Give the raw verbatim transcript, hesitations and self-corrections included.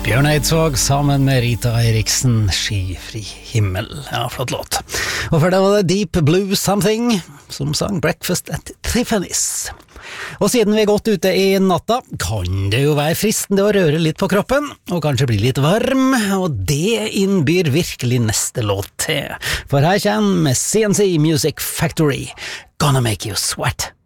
Bjørn Eidsvåg sammen med Rita Eriksen, Skyfri himmel. Ja, flott låt. Og for det var det Deep Blue Something som sang Breakfast at Tiffany's. Og siden vi er godt ute i natta, kan det jo være fristende å røre litt på kroppen, og kanskje bli litt varm, og det innbyr virkelig neste låt til. For her kommer C N C Music Factory, Gonna Make You Sweat.